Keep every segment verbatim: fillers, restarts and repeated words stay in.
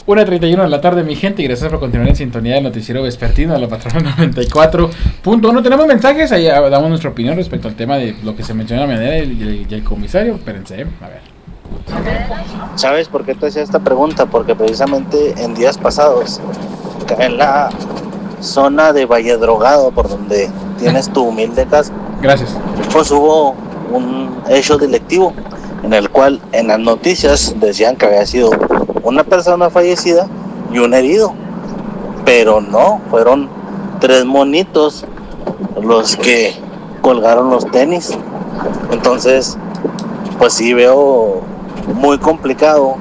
una treinta y uno de la tarde, mi gente, y gracias por continuar en sintonía del noticiero vespertino de la Patrona noventa y cuatro punto uno. Tenemos mensajes, ahí damos nuestra opinión respecto al tema de lo que se menciona de manera y el, y el comisario. Espérense, a ver. ¿Sabes por qué te hacía esta pregunta? Porque precisamente en días pasados, en la zona de Valle Drogado, por donde tienes tu humilde casa, gracias, pues hubo un hecho delictivo en el cual en las noticias decían que había sido una persona fallecida y un herido, pero no, fueron tres monitos los que colgaron los tenis. Entonces, pues sí veo muy complicado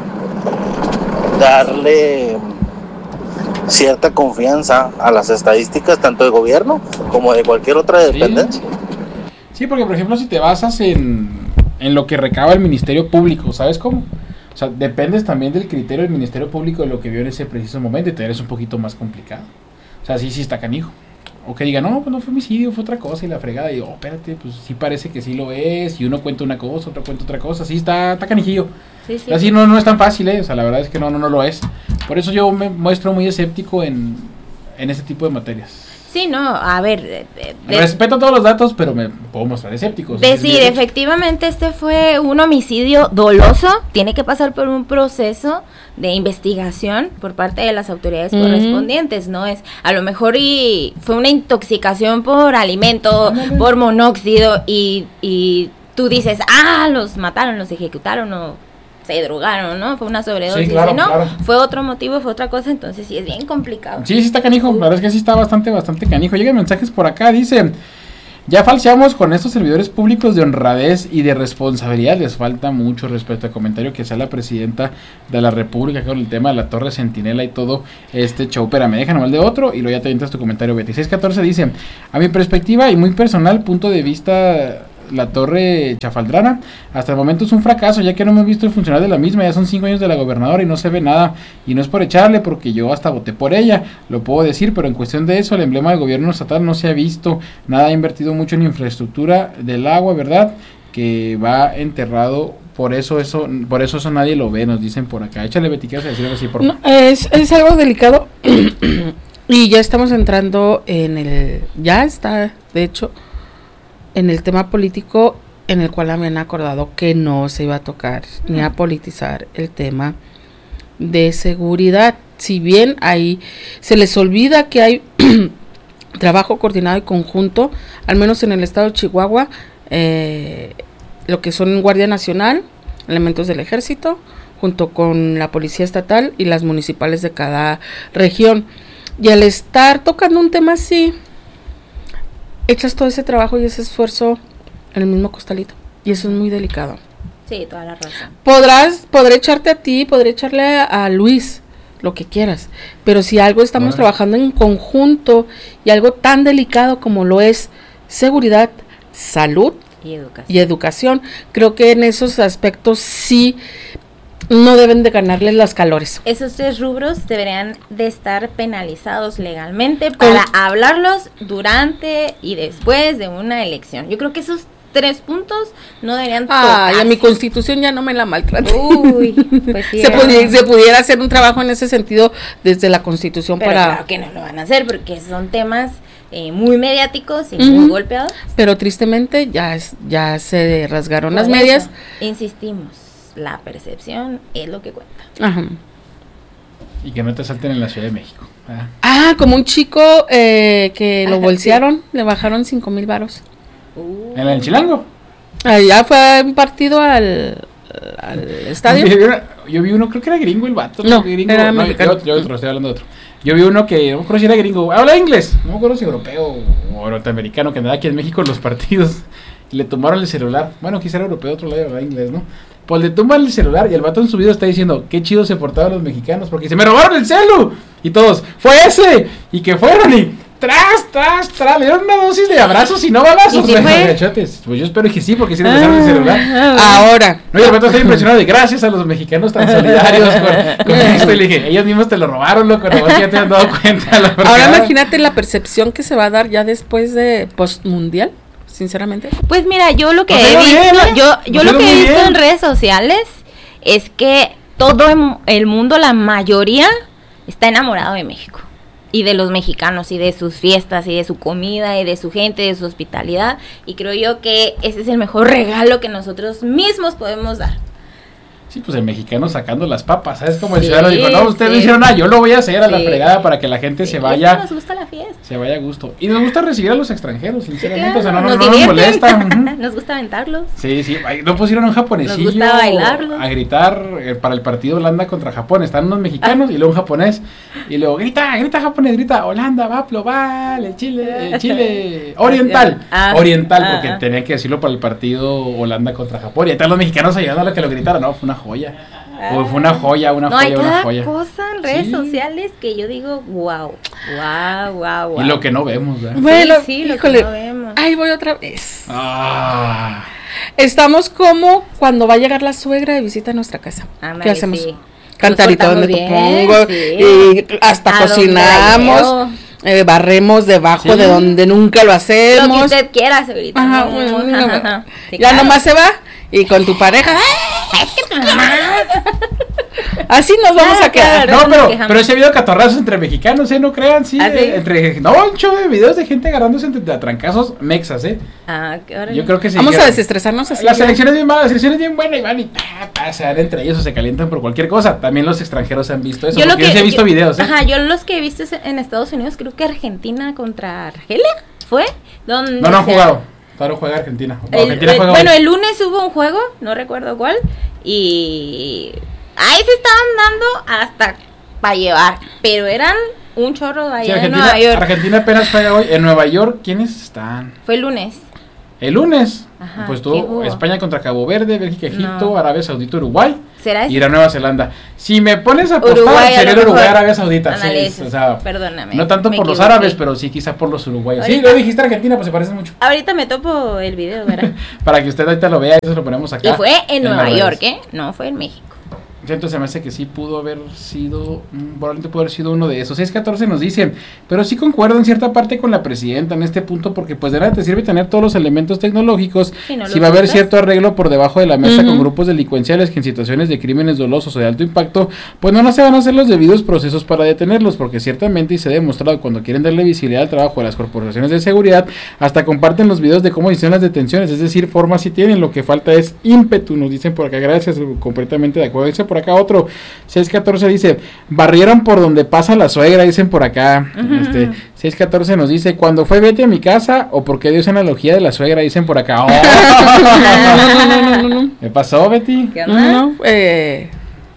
darle cierta confianza a las estadísticas tanto del gobierno como de cualquier otra dependencia. Sí, sí, porque por ejemplo si te basas en, en lo que recaba el Ministerio Público, ¿sabes cómo? O sea, dependes también del criterio del Ministerio Público de lo que vio en ese preciso momento y te eres un poquito más complicado. O sea, sí, sí está canijo. O que diga, no, pues no fue homicidio, fue otra cosa y la fregada. Y, oh, espérate, pues sí parece que sí lo es. Y uno cuenta una cosa, otro cuenta otra cosa. Sí, está, está canijillo. Sí, sí. Así no, no es tan fácil, ¿eh? O sea, la verdad es que no, no, no lo es. Por eso yo me muestro muy escéptico en, en ese tipo de materias. Sí, no, a ver... De, de, respeto todos los datos, pero me puedo mostrar escéptico. Decir, es efectivamente este fue un homicidio doloso, tiene que pasar por un proceso de investigación por parte de las autoridades mm. correspondientes, ¿no? Es, a lo mejor y fue una intoxicación por alimento, mm. por monóxido, y, y tú dices, ah, los mataron, los ejecutaron, o... se drogaron, ¿no? Fue una sobredosis. Sí, claro, no, claro. Fue otro motivo, fue otra cosa, entonces sí es bien complicado. Sí, sí está canijo, la verdad es que sí está bastante, bastante canijo. Llegan mensajes por acá, dice, ya falseamos con estos servidores públicos de honradez y de responsabilidad, les falta mucho respecto al comentario que sea la presidenta de la República con el tema de la Torre Centinela y todo este show. Pero me dejan nomás de otro y luego ya te avientas tu comentario. veintiséis catorce dice, a mi perspectiva y muy personal punto de vista... la Torre Chafaldrana hasta el momento es un fracaso, ya que no hemos visto el funcionar de la misma. Ya son cinco años de la gobernadora y no se ve nada, y no es por echarle, porque yo hasta voté por ella, lo puedo decir, pero en cuestión de eso, el emblema del gobierno estatal no se ha visto nada, ha invertido mucho en infraestructura del agua, ¿verdad? Que va enterrado, por eso eso por eso eso nadie lo ve, nos dicen por acá. Échale, Betty, ¿qué vas a decir así, por favor? No, es, es algo delicado y ya estamos entrando en el, ya está, de hecho, en el tema político, en el cual habían acordado que no se iba a tocar ni a politizar el tema de seguridad. Si bien ahí se les olvida que hay trabajo coordinado y conjunto, al menos en el estado de Chihuahua, eh, lo que son Guardia Nacional, elementos del Ejército, junto con la Policía Estatal y las municipales de cada región. Y al estar tocando un tema así, echas todo ese trabajo y ese esfuerzo en el mismo costalito, y eso es muy delicado. Sí, toda la razón. Podrás, podré echarte a ti, podré echarle a, a Luis, lo que quieras, pero si algo estamos bueno. trabajando en conjunto y algo tan delicado como lo es seguridad, salud y educación, y educación creo que en esos aspectos sí no deben de ganarles las calores. Esos tres rubros deberían de estar penalizados legalmente para ¿Cómo? hablarlos durante y después de una elección. Yo creo que esos tres puntos no deberían tocarse. Ay, a mi constitución ya no me la maltrate. Uy, pues sí. se, pudiera, se pudiera hacer un trabajo en ese sentido desde la constitución. Pero para... claro que no lo van a hacer porque son temas eh, muy mediáticos y uh-huh. muy golpeados. Pero tristemente ya, es, ya se rasgaron Por las eso, medias. Insistimos. La percepción es lo que cuenta. Ajá. Y que no te salten en la Ciudad de México. Ah, ah como un chico eh, que Ajá, lo bolsearon, sí. le bajaron cinco mil varos. Uh. ¿En el Chilango? Allá fue un partido al, al estadio. Yo vi, uno, yo vi uno, creo que era gringo el vato. No, gringo, era no yo, yo otro, estoy hablando de otro. Yo vi uno que, no me acuerdo si era gringo, habla inglés, no me acuerdo si europeo o norteamericano, que andaba aquí en México en los partidos. Y le tomaron el celular. Bueno, quizá era europeo, otro lado era inglés, ¿no? Pues le toman el celular y el vato en su video está diciendo qué chido se portaban los mexicanos porque se me robaron el celu. Y todos, fue ese. Y que fueron y tras, tras, tras. Le dieron una dosis de abrazos y no balazos. ¿Y si fue? Pues yo espero que sí, porque sí le pasaron el celular. Ahora. No, y el vato está impresionado de gracias a los mexicanos tan solidarios con, con esto. Y le dije, ellos mismos te lo robaron, loco, no ya te han dado cuenta. La Ahora imagínate la percepción que se va a dar ya después de postmundial. Sinceramente. Pues mira, yo lo que he visto, bien, yo, yo lo que he visto bien. en redes sociales es que todo el mundo, la mayoría, está enamorado de México. Y de los mexicanos, y de sus fiestas, y de su comida, y de su gente, de su hospitalidad. Y creo yo que ese es el mejor regalo que nosotros mismos podemos dar. Sí, pues el mexicano sacando las papas, ¿sabes? Como el Sí, ciudadano dijo, no, ustedes sí. no hicieron nada, yo lo voy a hacer a la Sí. fregada para que la gente Sí, se es vaya, que nos gusta la fiesta. se vaya a gusto. Y nos gusta recibir a los extranjeros, sinceramente, Claro, o sea, no, no, nos no nos divierten. molesta. Ujú. Nos gusta aventarlos. Sí, sí, ay, no pusieron a un japonesillo Nos gusta bailarlo. a gritar eh, para el partido Holanda contra Japón. Están unos mexicanos y luego un japonés. Y luego grita, grita japonés, grita Holanda, va, global, el Chile, el Chile oriental. Ah, oriental, ah, porque ah. tenían que decirlo para el partido Holanda contra Japón. Y ahí están los mexicanos ayudando a los que lo gritaron. No, fue una joya. Uy, fue una joya, una No, hay joya, una cada joya. cosa en redes Sí. sociales que yo digo, wow, wow, wow, wow. Y lo que no vemos, ¿verdad? Bueno, sí, lo que híjole, no vemos. ahí voy otra vez. Ah, Estamos como cuando va a llegar la suegra de visita a nuestra casa. Ándale, ¿Qué hacemos? sí. Cantarito Nos donde te portamos bien, pongo, sí. y hasta A donde cocinamos, la eh, barremos debajo Sí. de donde nunca lo Lo hacemos. que usted quiera, señorita. Ajá, No, bueno, ajá, no, ajá. Sí, ya claro. nomás se va y con tu pareja. ¡ah! Es que tu mamá. Así nos vamos Ah, a quedar. claro. no, nos pero, quejamos. pero ese video catorrazos entre mexicanos, ¿eh? No crean, sí. ¿Ah, sí? eh, entre, no, un show de videos de gente agarrándose entre a trancazos mexas, ¿eh? Ah, qué hora. Yo creo que sí. Vamos que- a desestresarnos así. Las ya. elecciones bien malas, las elecciones bien buenas y van y pa, pa, se dan entre ellos o se calientan por cualquier cosa. También los extranjeros han visto eso. Yo lo porque que yo sí he visto yo- videos, ¿eh? Ajá, yo los que he visto es en Estados Unidos, creo que Argentina contra Argelia, ¿fue? Donde No, no han se- jugado. Todavía no juega Argentina. O El- Argentina el- juega bueno, hoy. el lunes hubo un juego, no recuerdo cuál, y ahí se estaban dando hasta para llevar, pero eran un chorro Sí, allá en Argentina, Nueva York. Argentina apenas juega hoy. En Nueva York, ¿quiénes están? Fue el lunes. El lunes. Ajá, pues ¿quién tuvo jugó? España contra Cabo Verde, Bélgica, Egipto, No. Arabia Saudita, Uruguay. ¿Será Y ese? ir a Nueva Zelanda. Si me pones a apostar, Uruguay, a sería lo el Uruguay, mejor. Arabia Saudita. Ándale, Sí, ese, o sea, perdóname. no tanto me por los equivoqué. árabes, pero sí quizá por los uruguayos. Sí, Ahorita- lo dijiste Argentina, pues se parece mucho. Ahorita me topo el video, ¿verdad? Para que usted ahorita lo vea, eso lo ponemos acá. Y fue en las Nueva redes. York, ¿eh? No fue en México. Entonces se me hace que sí pudo haber sido, mm, probablemente pudo haber sido uno de esos. seis catorce nos dice, pero sí concuerdo en cierta parte con la presidenta en este punto, porque pues de nada te sirve tener todos los elementos tecnológicos Sí, no si los va a haber usas. cierto arreglo por debajo de la mesa Ujú. con grupos delincuenciales que en situaciones de crímenes dolosos o de alto impacto, pues no se van a hacer los debidos procesos para detenerlos, porque ciertamente y se ha demostrado cuando quieren darle visibilidad al trabajo de las corporaciones de seguridad, hasta comparten los videos de cómo hicieron las detenciones, es decir, forma sí tienen, lo que falta es ímpetu, nos dicen por acá, gracias, completamente de acuerdo. Dice por acá otro, seis catorce dice, barrieron por donde pasa la suegra, dicen por acá. Ujú, Este, ujú. seis catorce nos dice, cuando fue vete a mi casa o porque dio esa analogía de la suegra, dicen por acá. ¡Oh! No, no, no, no, no. ¿Qué pasó, Betty? ¿Qué No, onda? no, eh,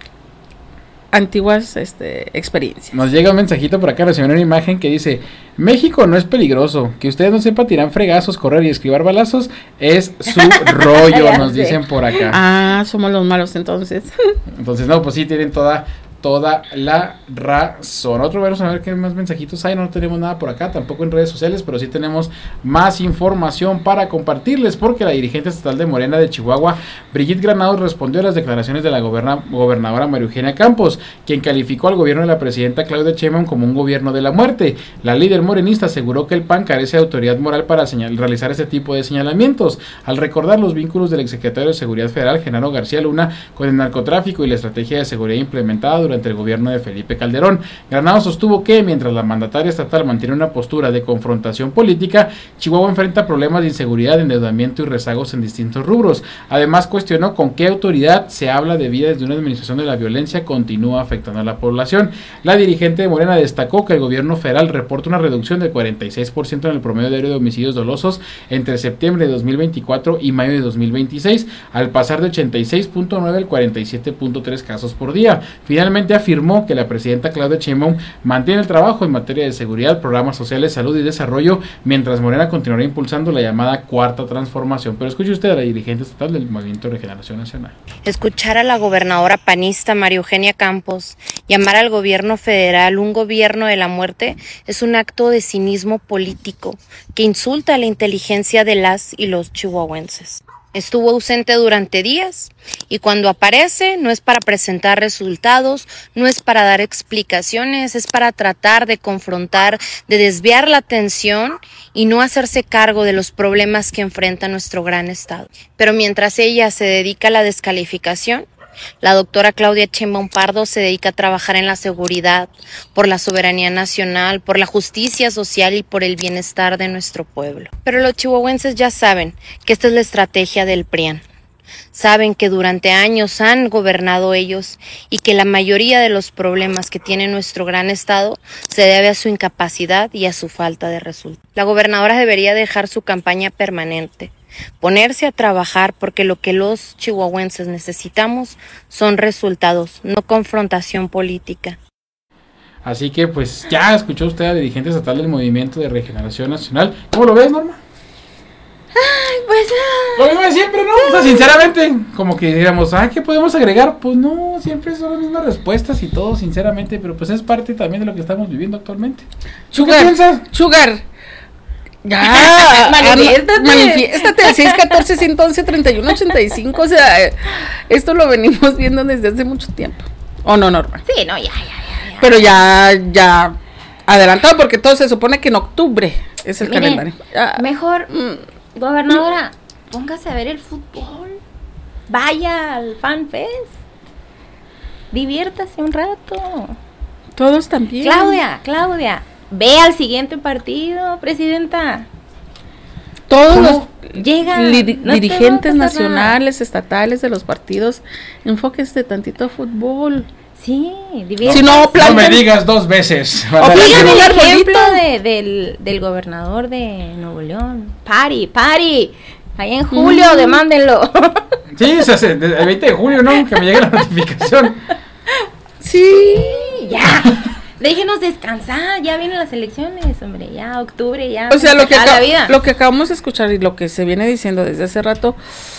antiguas este, experiencias. Nos llega un mensajito por acá, recibieron una imagen que dice, México no es peligroso, que ustedes no sepan tirar fregazos, correr y esquivar balazos, es su rollo, Ya nos sé. dicen por acá. Ah, somos los malos entonces. Entonces, no, pues sí, tienen toda, toda la razón. Otro, vamos a ver qué más mensajitos hay. No tenemos nada por acá, tampoco en redes sociales, pero sí tenemos más información para compartirles, porque la dirigente estatal de Morena de Chihuahua, Brigitte Granados, respondió a las declaraciones de la goberna, gobernadora María Eugenia Campos, quien calificó al gobierno de la presidenta Claudia Sheinbaum como un gobierno de la muerte. La líder morenista aseguró que el P A N carece de autoridad moral para señal, realizar este tipo de señalamientos, al recordar los vínculos del exsecretario de Seguridad Federal, Genaro García Luna, con el narcotráfico y la estrategia de seguridad implementada durante el gobierno de Felipe Calderón. Granados sostuvo que, mientras la mandataria estatal mantiene una postura de confrontación política, Chihuahua enfrenta problemas de inseguridad, endeudamiento y rezagos en distintos rubros. Además, cuestionó con qué autoridad se habla de vida desde una administración de la violencia continúa afectando a la población. La dirigente de Morena destacó que el gobierno federal reporta una reducción del cuarenta y seis por ciento en el promedio diario de homicidios dolosos entre septiembre de dos mil veinticuatro y mayo de dos mil veintiséis, al pasar de ochenta y seis punto nueve al cuarenta y siete punto tres casos por día. Finalmente afirmó que la presidenta Claudia Sheinbaum mantiene el trabajo en materia de seguridad, programas sociales, salud y desarrollo, mientras Morena continuará impulsando la llamada cuarta transformación. Pero escuche usted a la dirigente estatal del Movimiento de Regeneración Nacional. Escuchar a la gobernadora panista María Eugenia Campos llamar al gobierno federal un gobierno de la muerte es un acto de cinismo político que insulta a la inteligencia de las y los chihuahuenses. Estuvo ausente durante días y cuando aparece no es para presentar resultados, no es para dar explicaciones, es para tratar de confrontar, de desviar la atención y no hacerse cargo de los problemas que enfrenta nuestro gran estado. Pero mientras ella se dedica a la descalificación, La doctora Claudia Sheinbaum Pardo se dedica a trabajar en la seguridad, por la soberanía nacional, por la justicia social y por el bienestar de nuestro pueblo. Pero los chihuahuenses ya saben que esta es la estrategia del P R I A N. Saben que durante años han gobernado ellos y que la mayoría de los problemas que tiene nuestro gran estado se debe a su incapacidad y a su falta de resultados. La gobernadora debería dejar su campaña permanente, ponerse a trabajar porque lo que los chihuahuenses necesitamos son resultados, no confrontación política. Así que pues ya escuchó usted al dirigente estatal del Movimiento de Regeneración Nacional. ¿Cómo lo ves, Norma? Ay, pues... ah, Lo mismo de siempre, ¿no? O sea, sinceramente, como que digamos, ah, ¿qué podemos agregar? Pues no, siempre son las mismas respuestas y todo, sinceramente, pero pues es parte también de lo que estamos viviendo actualmente. ¿Tú qué Sugar, piensas? Sugar. Ya, Manifiéstate. Manifiéstate al seis catorce, ciento once, treinta y uno ochenta y cinco. O sea, eh, esto lo venimos viendo desde hace mucho tiempo. ¿O no, Norma? Sí, no, ya, ya, ya, ya. Pero ya, ya adelantado, porque todo se supone que en octubre es el Miren, calendario. Ya. Mejor, Mm, gobernadora, póngase a ver el fútbol. Vaya al Fan Fest. Diviértase un rato. Todos también. Claudia, Claudia, ve al siguiente partido, presidenta. Todos ¿Cómo? los Llega, li- no te dirigentes va a pasar nada. nacionales, estatales de los partidos, enfóquense tantito a fútbol. Sí, No, diviértase. Si no, no planten- me digas dos veces. O Dígame Dígame el un ejemplo arbolito. de, del, del gobernador de Nuevo León. Party, party. Ahí en julio, Mm. demándenlo. Sí, o sea, se- de- el veinte de julio, ¿no? Que me llegue la notificación. Sí. Ya. Déjenos descansar. Ya vienen las elecciones, hombre. Ya, octubre, ya. O sea, lo que, acaba aca- la vida. lo que acabamos de escuchar y lo que se viene diciendo desde hace rato,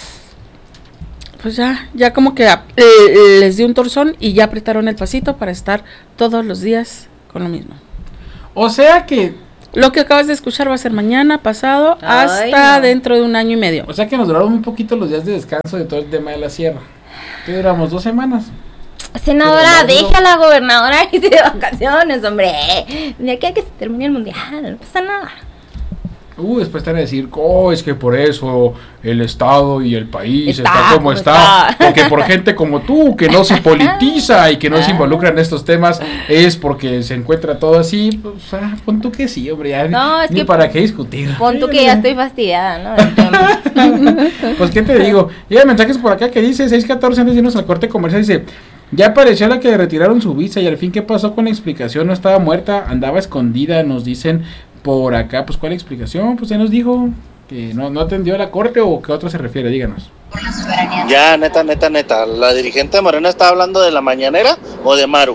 pues ya, ya como que ah, eh, les dio un torzón y ya apretaron el pasito para estar todos los días con lo mismo. O sea que, Lo que acabas de escuchar va a ser mañana, pasado, Ay, hasta no. dentro de un año y medio. o sea que nos duraron muy poquito los días de descanso de todo el tema de la sierra. Que duramos dos semanas. Senadora, Pero no, no. deja a la gobernadora irse de vacaciones, hombre. De aquí a que se termine el mundial, no pasa nada. Uh, después te van a decir, oh, es que por eso el Estado y el país Está está, como como está. está. Porque por gente como tú, que no se politiza y que no se involucra en estos temas, es porque se encuentra todo así. Pues, ah, pon tú que sí, hombre, ya No, ni, es ni que para qué discutir. Pon tú que ya estoy fastidiada, ¿no? Del tema. Pues, ¿qué te digo? Llega mensajes por acá que dice, seis catorce, antes de irnos al corte comercial, dice... Ya apareció la que le retiraron su visa y al fin, ¿qué pasó con la explicación? No estaba muerta, andaba escondida, nos dicen por acá. Pues, ¿cuál explicación? Pues, se nos dijo que no, no atendió a la corte o qué a otra se refiere, díganos. Ya, neta, neta, neta. ¿La dirigente de Morena está hablando de la mañanera o de Maru?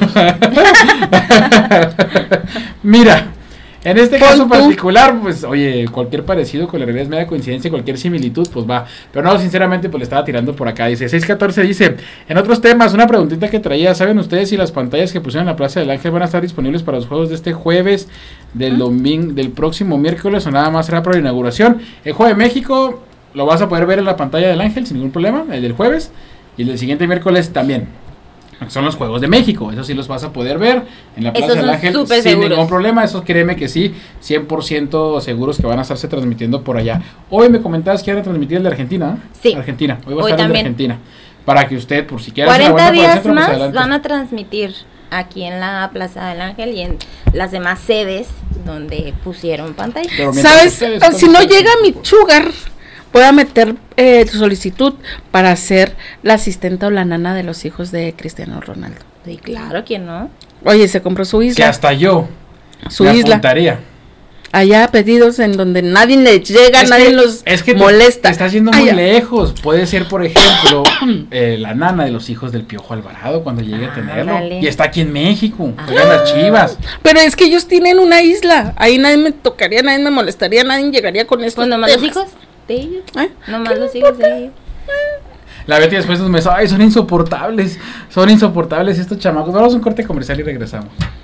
Mira, en este Pon caso tú. particular, pues, oye, cualquier parecido con la realidad es media coincidencia, cualquier similitud, pues va. Pero no, sinceramente, pues le estaba tirando por acá. Dice, seis catorce dice, en otros temas, una preguntita que traía, ¿saben ustedes si las pantallas que pusieron en la Plaza del Ángel van a estar disponibles para los juegos de este jueves, del domingo, del próximo miércoles o nada más será para la inauguración? El Juego de México lo vas a poder ver en la pantalla del Ángel sin ningún problema, el del jueves, y el del siguiente miércoles también. Son los Juegos de México, eso sí los vas a poder ver en la Plaza Esos del son Ángel súper sin seguros. ningún problema, eso créeme que sí, cien por ciento seguros que van a estarse transmitiendo por allá. Hoy me comentabas que iban a transmitir el de Argentina, ¿eh? Sí. Argentina, hoy va a Hoy estar el de también. Argentina, para que usted, por si quiere hacer la cuarenta vuelta por el días centro, pues más adelante. van a transmitir aquí en la Plaza del Ángel y en las demás sedes donde pusieron pantalla. Pero mientras ¿Sabes? ustedes, Si no ustedes- llega mi sugar, voy a meter eh, solicitud para ser la asistente o la nana de los hijos de Cristiano Ronaldo. Sí, claro, ¿quién no? Oye, se compró su que isla. hasta yo Su me isla. apuntaría. Allá pedidos en donde nadie le llega, Es nadie que- los es que te- molesta. Te estás yendo Ay, muy ya. lejos. Puede ser, por ejemplo, eh, la nana de los hijos del Piojo Alvarado cuando llegue a tenerlo. Ándale. Y está aquí en México. Ah. Juegan las Chivas. Pero es que ellos tienen una isla. Ahí nadie me tocaría, nadie me molestaría, nadie llegaría con esto. Pues nomás los hijos de ellos. ¿Eh? Nomás los hijos de ellos. La Betty después nos me dice, ay, son insoportables. Son insoportables estos chamacos. Vamos a un corte comercial y regresamos.